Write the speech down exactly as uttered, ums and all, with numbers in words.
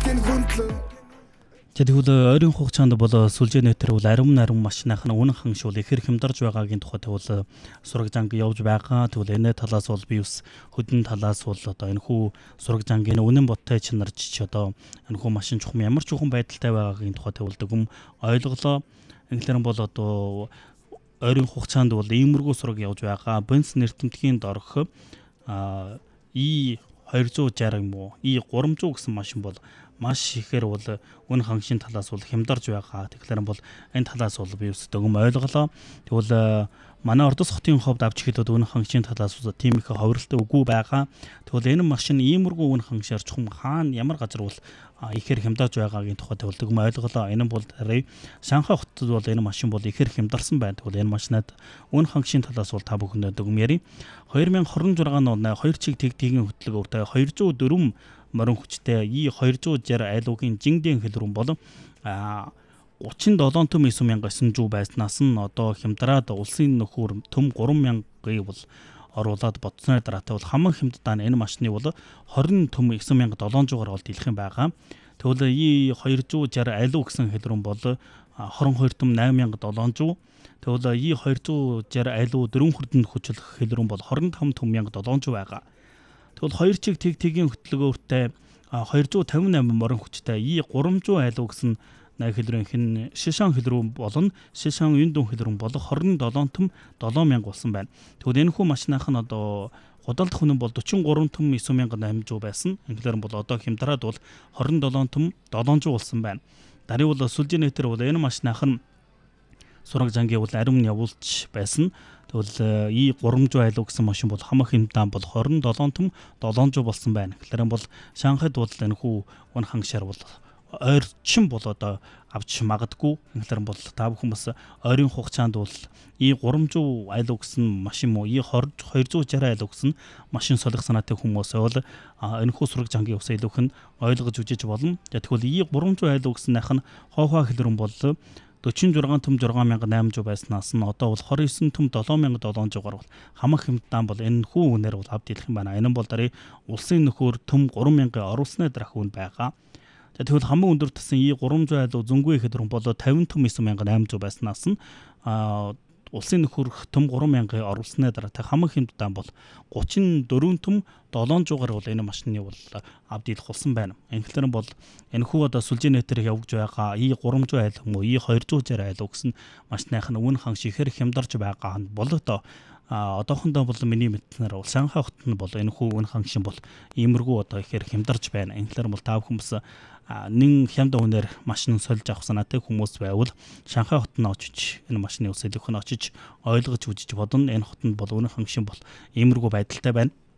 Тэгвэл ойрын хугацаанд бол сүлжээ нэтер бол ариун ариун машиных нь үнэн ханшуул ихэр хямдарж байгаагийн тухайд бол сураг занг явж байгаа. Тэгвэл энэ талаас бол би ус хөдөн талаас бол одоо энэ хүү сураг зангийн үнэн бодтой чанарч ч одоо энэ хүү машин чухам ямар ч ухаан байдалтай байгаагийн тухайд бол дүгм ойлголоо. Инглерэн бол одоо ойрын хугацаанд бол иймэрхүү сураг явж байгаа. Бенц нэртэмтгийн дорх а и двести шестьдесят юм уу? И тhree hundred гэсэн машин бол маш ихээр бол үн хангшийн талаас бол хямдарж байгаа. Тэгэхээр бол энэ талаас бол би өс дөгөм ойлголоо. Тэгвэл манай Ордос хотын ховд авч ихэд үн хангшийн талаас бол тийм их ховролтой үгүй байгаа. Тэгвэл энэ машин иймэрхүү үн хангшаар чухам хаана ямар газар бол ихээр хямдарж байгаагийн тухайд бол дөгөм ойлголоо. Энэ бол Шанхай хотод бол энэ машин бол ихээр хямдарсан байна. Тэгвэл энэ машинад үн хангшийн талаас бол та бүхэнд дөгөм яри. twenty twenty-six онд хоёр чиг тэгтгийн хөтөлбөртэй two hundred four морин хүчтэй И two sixty айлуугийн жингдийн хэлрүүн болон thirty-seven төм nine thousand nine hundred байснаас нь одоо хямдраад улсын нөхөр төм three thousand бол оруулаад бодсны дараатай бол хамаг хямддаа энэ машины бол twenty төм nine thousand seven hundred бол дийлэх юм байгаа. Тэгвэл И two sixty айлуу гэсэн хэлрүүн бол twenty-two төм eight thousand seven hundred. Тэгвэл И two sixty айлуу дөрвөн хүрдэнд хүчлэх хэлрүүн бол twenty-five төм one thousand seven hundred байгаа. Тэгвэл хоёр чиг тэг-тэгийн хөтөлбөртэй two hundred fifty-eight морин хүчтэй И three hundred айлуу гэсэн хэлрүүнх нь Шишан хэлрүүн болон Шишан Юндун хэлрүүн бол twenty-seven төм seven thousand болсон байна. Тэгвэл энэ хүү машиных нь одоо худалдах үнэн бол forty-three төм nine thousand eight hundred байсан. Инглер бол одоо хямдраад бол twenty-seven төм seven hundred болсон байна. Дарыг бол сүлжээ нэтер бол энэ машиных нь сураг зангийн бол ариун явуулж байсан. Тэгвэл И three hundred айлуу гэсэн машин бол хамаг хэмтэн бол twenty-seven төм seven hundred болсон байна. Тэгэхээр бол Шанхайд бол энэ хүү ун хангшаар бол ойрчин бол одоо авч магадгүй. Тэгэхээр бол та бүхэн бас ойрын хугацаанд бол И three hundred айлуу гэсэн машин муу И two sixty айлуу гэсэн машин солих санаатай хүмүүс бол энэ хүү сураг зангийн ус илүүх нь ойлгож үжиж болно. Тэгвэл И three hundred айлуу гэснийх нь хоохоо хэлрэн бол forty-six төм six thousand eight hundred байснаас нь одоо бол twenty-nine төм seven thousand seven hundred бол хамаг хэмтэн бол энэ хүү үнээр бол авд идэх юм байна. Энэ бол дарыг улсын нөхөр төм three thousand оруулсны дараах үн байгаа. Тэгвэл хамгийн өндөр тасан И three hundred айлуу зөнгөө ихэд бол fifty төм nine thousand eight hundred байснаас нь улсын нөхөр төм three thousand оруулсны дараатай хамаг хэмтэн бол thirty-four төм seven hundred бол энэ машины бол авд идэх болсон байна. Инглер бол энэ хүү одоо сүлжээ нэтер явж байгаа И three hundred айлуу муу И two sixty айлуу гэсэн машиных нь үн ханш ихэр хямдарч байгаа нь бол одоо одоохондоо бол миний мэдснээр бол Шанхай хотод нь бол энэ хүү үн ханшин бол иймэрхүү одоо ихэр хямдарч байна. Инглер бол та бүхэн бас нэн хямд үнээр машин сольж авах санаатай хүмүүс байвал Шанхай хотод нь очиж энэ машины ус илүүх нь очиж ойлгож үзэж бодно. Энэ хотод бол үн ханшин бол иймэрхүү байдалтай байна.